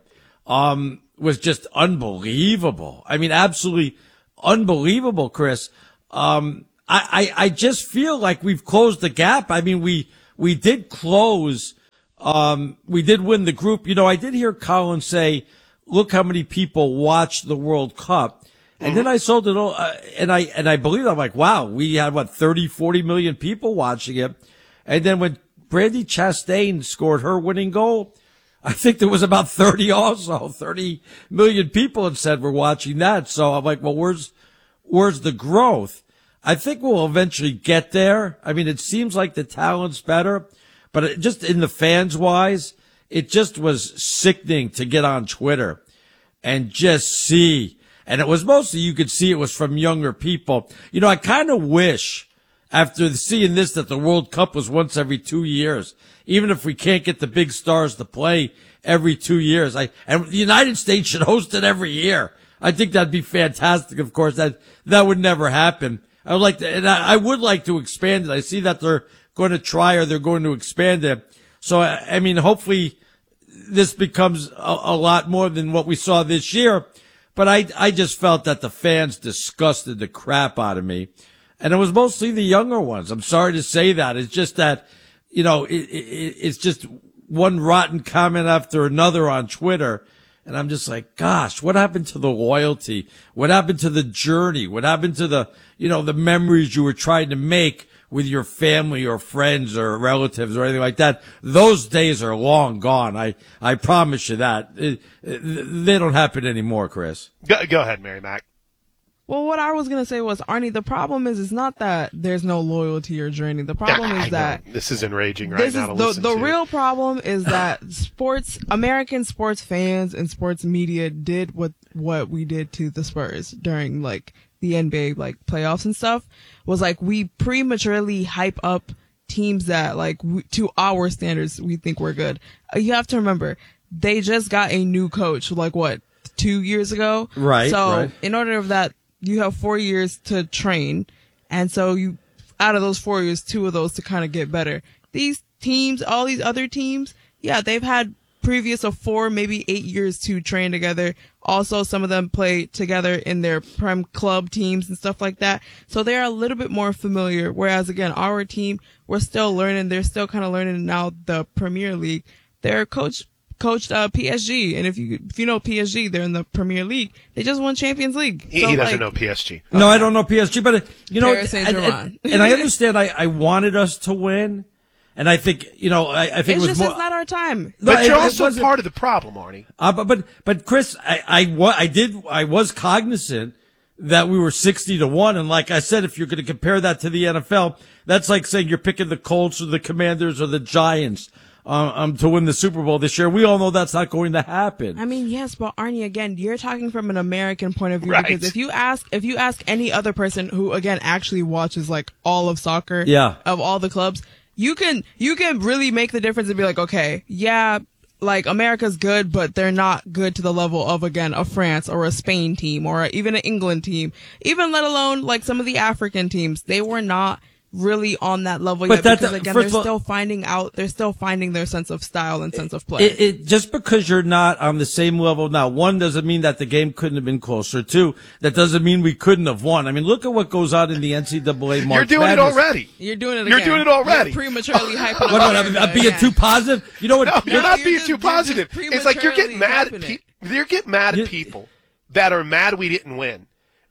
um was just unbelievable. I mean, absolutely unbelievable, Chris. Um, I, I, I just feel like we've closed the gap. I mean, we, we did close, um, we did win the group. You know, I did hear Colin say, look how many people watched the World Cup. And mm-hmm. then I sold it all, uh, and I, and I believe, I'm like, wow, we had what, thirty, forty million people watching it. And then when Brandi Chastain scored her winning goal, I think there was about thirty also, thirty million people had said we're watching that. So I'm like, well, where's, where's the growth? I think we'll eventually get there. I mean, it seems like the talent's better, but it, just in the fans wise, it just was sickening to get on Twitter and just see. And it was mostly, you could see it was from younger people. You know, I kind of wish after seeing this that the World Cup was once every two years. Even if we can't get the big stars to play every two years, I, and the United States should host it every year. I think that'd be fantastic. Of course, that, that would never happen. I would like to, and I, I would like to expand it. I see that they're going to try or they're going to expand it. So, I, I mean, hopefully this becomes a, a lot more than what we saw this year. But I, I just felt that the fans disgusted the crap out of me. And it was mostly the younger ones. I'm sorry to say that. It's just that, you know, it, it, it's just one rotten comment after another on Twitter. And I'm just like, gosh, what happened to the loyalty? What happened to the journey? What happened to the, you know, the memories you were trying to make with your family or friends or relatives or anything like that? Those days are long gone. I, I promise you that. It, it, they don't happen anymore, Chris. Go, go ahead, Mary Mac. Well, what I was going to say was, Arnie, the problem is, it's not that there's no loyalty or journey. The problem I is that know. This is enraging right this now is to the, listen the to. real problem is that sports, American sports fans and sports media did what, what we did to the Spurs during like the N B A, like playoffs and stuff, was like we prematurely hype up teams that like we, to our standards, we think we're good. Uh, you have to remember, they just got a new coach, like what, two years ago? Right. So right. in order of that, you have four years to train. And so you, out of those four years, two of those to kind of get better. These teams, all these other teams, yeah, they've had previous of four, maybe eight years to train together. Also, some of them play together in their prem club teams and stuff like that. So they're a little bit more familiar. Whereas again, our team, we're still learning. They're still kind of learning now the Premier League. They're coach, coached, uh, P S G. And if you, if you know P S G, they're in the Premier League. They just won Champions League. He, so, he doesn't like, know P S G. No, I don't know P S G, but uh, you know, Paris and, Saint-Germain. and, and I understand I, I wanted us to win. And I think, you know, I, I think it's it was just more. it's not our time. But No, you're it- it also wasn't- part of the problem, Arnie. Uh, but, but, but Chris, I, I, wa- I did, I was cognizant that we were sixty to one. And like I said, if you're going to compare that to the N F L, that's like saying you're picking the Colts or the Commanders or the Giants, uh, um, to win the Super Bowl this year. We all know that's not going to happen. I mean, yes, but Arnie, again, you're talking from an American point of view, Right. because if you ask, if you ask any other person who, again, actually watches like all of soccer, Yeah. of all the clubs, you can, you can really make the difference and be like, okay, yeah, like America's good, but they're not good to the level of, again, a France or a Spain team or even an England team, even let alone like some of the African teams. They were not really on that level But yet that- because again, first they're of all- still finding out, they're still finding their sense of style and sense of play. It, it, just because you're not on the same level now, one doesn't mean that the game couldn't have been closer. Two, that doesn't mean we couldn't have won. I mean, look at what goes on in the N C double A March You're doing Madness. it already. You're doing it You're again. doing it already. You're prematurely hyping What, what, I'm, I'm being too positive? You know what? No, you're not being just- too you're just positive. It's like you're getting prematurely mad at hyping people. You're getting mad at people that are mad we didn't win.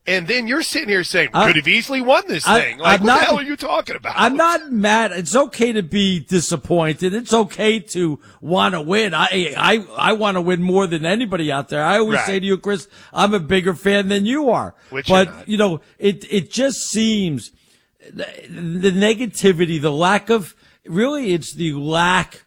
And then you're sitting here saying, I- could have easily won this I- thing. Like, I'm what not- the hell are you talking about? I'm not mad. It's okay to be disappointed. It's okay to want to win. I I I want to win more than anybody out there. I always Right. say to you, Chris, I'm a bigger fan than you are. Which you're but not. you know, it it just seems the, the negativity, the lack of really, it's the lack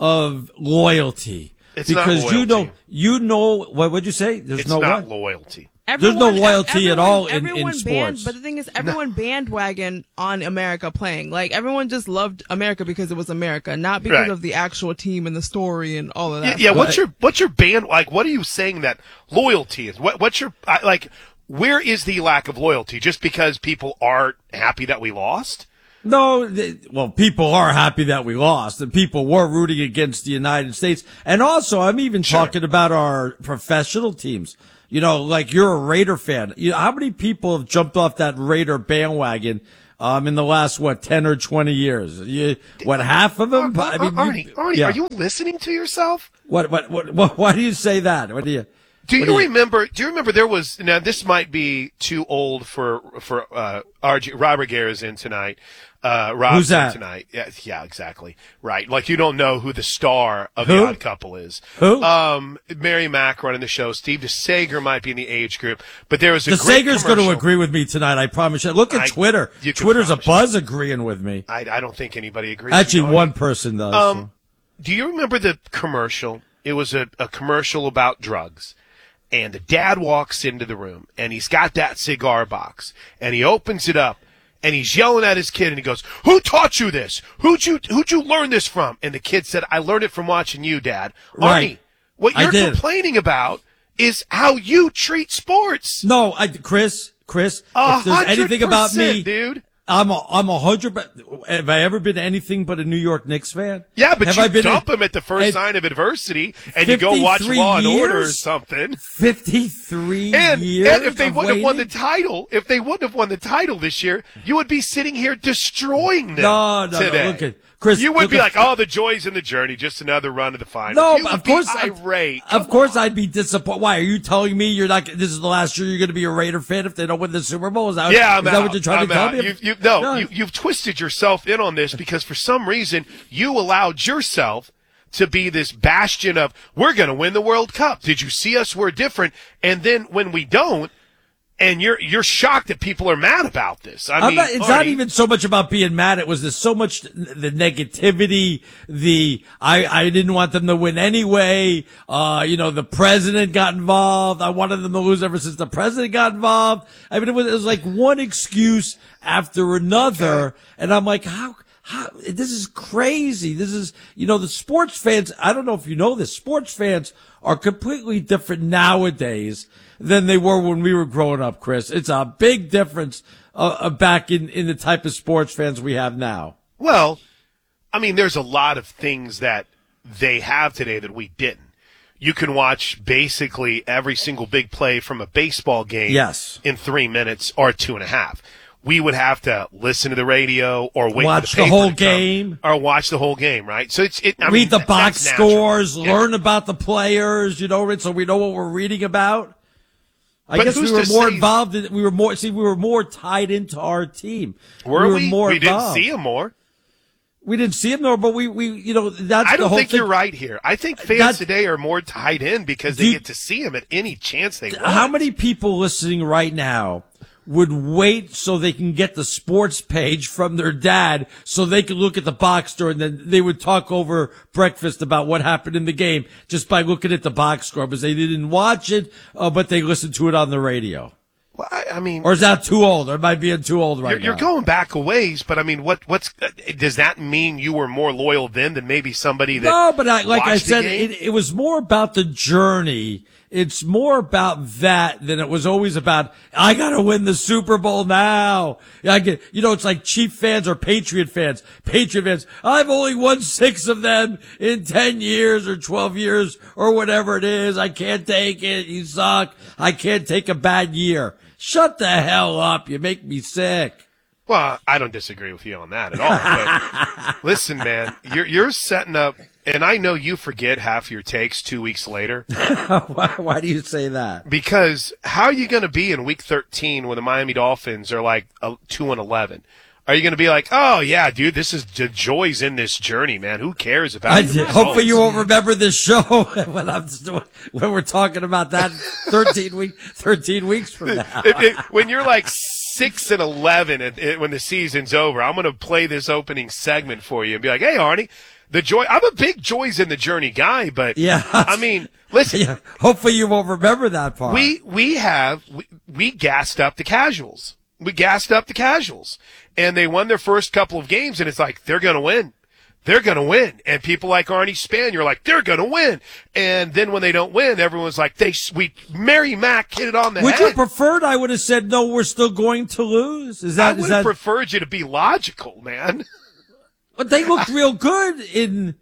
of loyalty. It's not because you know loyalty. you know what would you say? There's It's no not what? loyalty. There's no loyalty at everyone- all in, in everyone sports. Banned, but the thing is, everyone bandwagon on America playing. Like, everyone just loved America because it was America, not because Right. of the actual team and the story and all of Yeah, that. yeah stuff. what's your what's your band like? What are you saying that loyalty is? What what's your I- like? Where is the lack of loyalty? Just because people aren't happy that we lost? No, th- well, people are happy that we lost, and people were rooting against the United States. And also, I'm even talking about our professional teams. You know, like you're a Raider fan. You know, how many people have jumped off that Raider bandwagon um, in the last, what, ten or twenty years? You, what, half of them? I mean, Arnie, you- Arnie, yeah. are you listening to yourself? What, what, what, what, why do you say that? What do you? Do what you remember? Do you remember there was now? This might be too old for for uh, R J Robert Guerra's in tonight. Uh, Rob's Who's that? in tonight? Yeah, yeah, exactly. Right. Like you don't know who the star of Who? The Odd Couple is. Who? Um, Mary Mack running the show. Steve DeSager might be in the age group, but there was a The great Sager's going to commercial. agree with me tonight. I promise you. Look at I- Twitter. you can Twitter's a promise buzz agreeing with me. I, I don't think anybody agrees. Actually, with you. one person does. Um, do you remember the commercial? It was a, a commercial about drugs. And the dad walks into the room, and he's got that cigar box, and he opens it up, and he's yelling at his kid, and he goes, "Who taught you this? Who'd you who'd you learn this from?" And the kid said, "I learned it from watching you, Dad." Right. Arnie, what I you're did. complaining about is how you treat sports. No, I, Chris, Chris, A if there's hundred anything about me, percent, dude. I'm a, I'm a hundred. but Have I ever been anything but a New York Knicks fan? Yeah, but have you I been dump a- him at the first and sign of adversity, and you go watch fifty-three Law and Order or years? something. Fifty-three And, years. and if they of wouldn't have won the waiting? title, if they wouldn't have won the title this year, you would be sitting here destroying them No, no, no, today. look at- Chris, you would look be at- like, "Oh, the joys in the journey, just another run of the final." No, you would of course, be irate. Of course, I'd be disappointed. Why are you telling me you're not? This is the last year you're going to be a Raider fan if they don't win the Super Bowl? Is that, Yeah, I'm is out. that what you're trying I'm to tell out. me? You, you, no, No. You, you've twisted yourself in on this because for some reason you allowed yourself to be this bastion of, we're going to win the World Cup. Did you see us? We're different. And then when we don't, and you're you're shocked that people are mad about this. I I'm mean, not, it's not Arnie, even so much about being mad. It was the, so much the negativity. The I I didn't want them to win anyway. Uh, you know, the president got involved. I wanted them to lose ever since the president got involved. I mean, it was, it was like one excuse after another, and I'm like, how. How, this is crazy. This is, you know, the sports fans, I don't know if you know this, sports fans are completely different nowadays than they were when we were growing up, Chris. It's a big difference uh, uh, back in, in the type of sports fans we have now. Well, I mean, there's a lot of things that they have today that we didn't. You can watch basically every single big play from a baseball game Yes. in three minutes or two and a half. We would have to listen to the radio or wait Watch for the the, paper whole to come, game. or watch the whole game, right? So it's it. I Read mean, the that- box that's natural. scores, Yeah. learn about the players, you know, so we know what we're reading about. I But guess we who's were to more say- involved in, we were more, see, we were more tied into our team. Were we? were more we didn't involved. see him more. We didn't see him, though, but we, we, you know, that's I the don't whole think thing. you're right here. I think fans That's- today are more tied in because Do they you- get to see him at any chance they want. How many people listening right now would wait so they can get the sports page from their dad so they could look at the box score and then they would talk over breakfast about what happened in the game just by looking at the box score because they didn't watch it, uh, but they listened to it on the radio? Well, I, I mean, Or is that too old? Or am I being too old right you're, you're now? going back a ways, but I mean, what what's uh, does that mean? You were more loyal then than maybe somebody that No, but I, like I watched the said, game? it, it was more about the journey. It's more about that than it was always about, I gotta win the Super Bowl now. I get, you know, it's like Chief fans or Patriot fans. Patriot fans, I've only won six of them in ten years or twelve years or whatever it is. I can't take it. You suck. I can't take a bad year. Shut the hell up. You make me sick. Well, I don't disagree with you on that at all. But listen, man, you're you're setting up And I know you forget half your takes two weeks later. why, why do you say that? Because how are you going to be in week thirteen when the Miami Dolphins are like two and eleven? Are you going to be like, oh, yeah, dude, this is the joys in this journey, man. Who cares about I, it? Hopefully you won't remember this show when I'm when we're talking about that thirteen week thirteen weeks from now. it, it, when you're like six and eleven and it, when the season's over, I'm going to play this opening segment for you and be like, hey, Arnie, the joy. I'm a big joys in the journey guy, but yeah, I mean, listen. Yeah, hopefully you won't remember that part. We we have we, we gassed up the casuals. We gassed up the casuals, and they won their first couple of games, and it's like they're going to win. They're going to win. And people like Arnie Span, you're like, they're going to win. And then when they don't win, everyone's like, they we Mary Mack hit it on the would head. Would you preferred I would have said, no, we're still going to lose? Is that, I would is have that... preferred you to be logical, man. But they looked real good in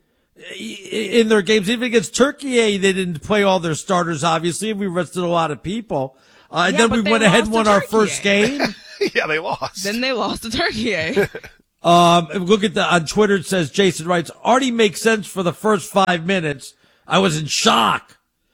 in their games. Even against Turkey, they didn't play all their starters, obviously, and we rested a lot of people. Uh, and yeah, then we went ahead and won our first game. Yeah, they lost. Then they lost to Turkey. um, look at the on Twitter. It says Jason writes, "Artie makes sense for the first five minutes. I was in shock.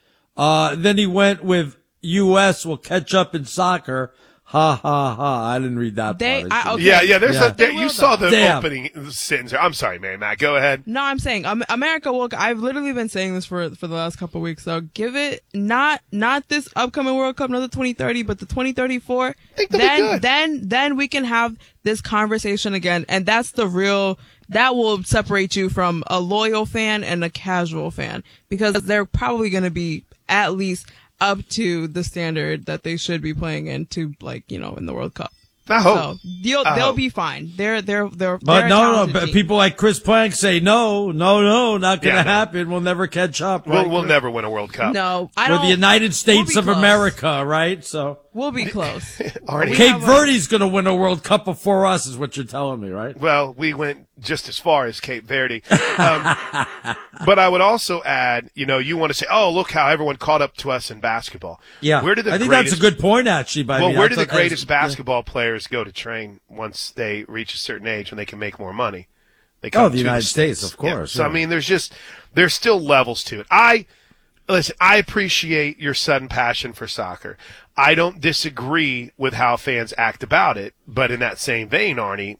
Uh, then he went with U S will catch up in soccer. Ha ha ha! I didn't read that they, part. I, okay. Yeah, yeah. There's yeah. a there, you saw the Damn. opening sentence. I'm sorry, man. Matt, go ahead. No, I'm saying um, America will. I've literally been saying this for for the last couple of weeks. So give it not not this upcoming World Cup, not the twenty thirty, but the twenty thirty-four. Then then then we can have this conversation again, and that's the real. That will separate you from a loyal fan and a casual fan, because they're probably going to be at least up to the standard that they should be playing into, like, you know, in the World Cup. I hope. So they'll, I they'll hope. be fine. They're, they're, they're, But they're a no, no, talented but team. people like Chris Plank say no, no, no, not going to Yeah, no. happen. We'll never catch up. We'll, Right? we'll never win a World Cup. No, I We're don't. the United States we'll of be close. America, right? So We'll be close. Arnie. We Cape have a- Verde's going to win a World Cup before us, is what you're telling me, right? Well, we went just as far as Cape Verde. Um, but I would also add, you know, you want to say, oh, look how everyone caught up to us in basketball. Yeah, Where did the I think greatest, that's a good point, actually. By Well, me. where I do the thought that was- greatest basketball players go to train once they reach a certain age when they can make more money? They come Oh, the to United States, of Yeah. course. So, I yeah. mean, there's just, there's still levels to it. I, listen, I appreciate your sudden passion for soccer. I don't disagree with how fans act about it, but in that same vein, Arnie,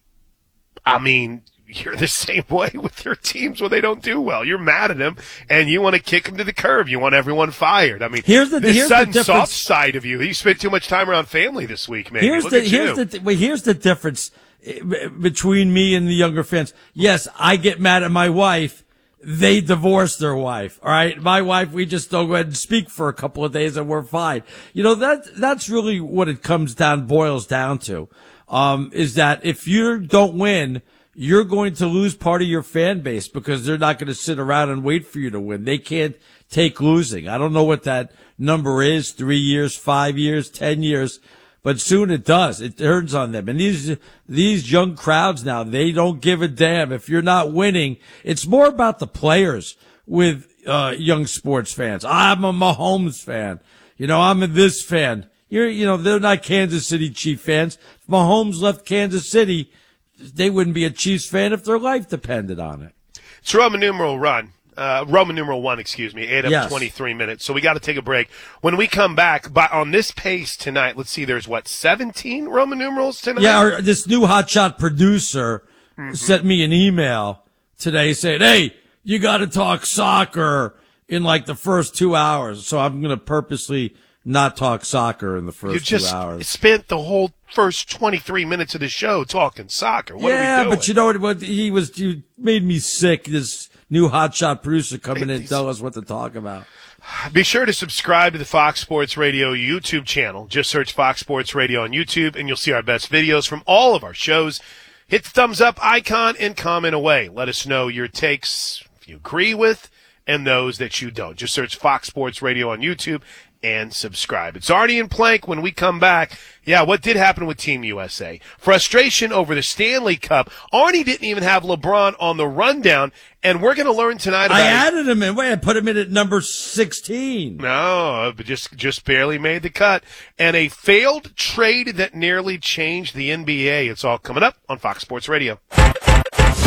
I mean, you're the same way with your teams when they don't do well. You're mad at them, and you want to kick them to the curb. You want everyone fired. I mean, Here's the- this here's the sudden soft difference. side of you. You spent too much time around family this week, man. Here's Look the at here's you. the well, here's the difference eh, between me and the younger fans. Yes, I get mad at my wife. They divorced their wife. All right, my wife. We just don't go ahead and speak for a couple of days, and we're fine. You know that that's really what it comes down, boils down to, um, is that if you don't win, you're going to lose part of your fan base because they're not going to sit around and wait for you to win. They can't take losing. I don't know what that number is, three years, five years, ten years, but soon it does. It turns on them. And these, these young crowds now, they don't give a damn. If you're not winning, it's more about the players with, uh, young sports fans. I'm a Mahomes fan. You know, I'm a this fan. You're, you know, they're not Kansas City Chief fans. If Mahomes left Kansas City, they wouldn't be a Chiefs fan if their life depended on it. It's Roman numeral run. Uh, Roman numeral one, excuse me, eight up Yes. twenty-three minutes. So we got to take a break. When we come back, by, on this pace tonight, let's see, there's what, seventeen Roman numerals tonight? Yeah, our, this new hotshot producer Mhm. sent me an email today saying, hey, you got to talk soccer in like the first two hours. So I'm going to purposely not talk soccer in the first You just two hours. spent the whole first twenty-three minutes of the show talking soccer. What yeah, are we doing? but you know what, what? He was, he made me sick. This new hotshot producer coming in and tell us what to talk about. Be sure to subscribe to the Fox Sports Radio YouTube channel. Just search Fox Sports Radio on YouTube, and you'll see our best videos from all of our shows. Hit the thumbs up icon and comment away. Let us know your takes, if you agree with, and those that you don't. Just search Fox Sports Radio on YouTube and subscribe. It's Arnie and Plank. When we come back, yeah, what did happen with Team U S A? Frustration over the Stanley Cup. Arnie didn't even have LeBron on the rundown, and we're going to learn tonight about I added him in. Wait, I put him in at number sixteen. No, but just just barely made the cut. And a failed trade that nearly changed the N B A. It's all coming up on Fox Sports Radio.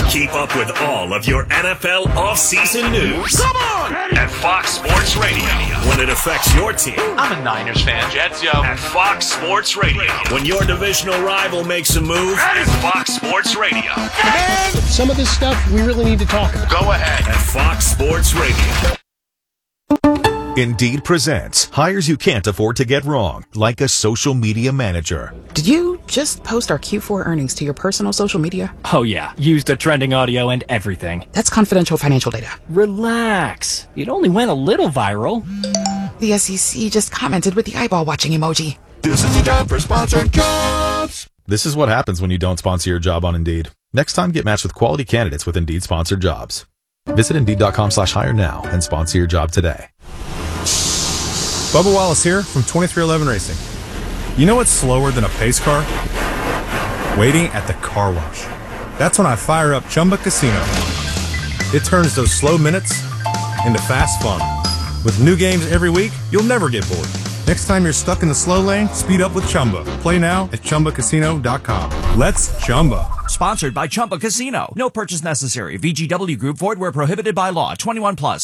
Keep up with all of your N F L offseason news. Come on! At Fox Sports Radio. When it affects your team. I'm a Niners fan. Jets, yo. At Fox Sports Radio. When your divisional rival makes a move. At Fox Sports Radio. Man, some of this stuff we really need to talk about. Go ahead. At Fox Sports Radio. Indeed presents hires you can't afford to get wrong, like a social media manager. Did you just post our Q four earnings to your personal social media? Oh yeah, used the trending audio and everything. That's confidential financial data. Relax. It only went a little viral. The S E C just commented with the eyeball watching emoji. This is the time for sponsored jobs. This is what happens when you don't sponsor your job on Indeed. Next time, get matched with quality candidates with Indeed sponsored jobs. Visit Indeed.com slash hire now and sponsor your job today. Bubba Wallace here from twenty-three eleven Racing. You know what's slower than a pace car? Waiting at the car wash. That's when I fire up Chumba Casino. It turns those slow minutes into fast fun. With new games every week, you'll never get bored. Next time you're stuck in the slow lane, speed up with Chumba. Play now at Chumba Casino dot com. Let's Chumba. Sponsored by Chumba Casino. No purchase necessary. V G W Group. Void where prohibited by law. twenty-one plus.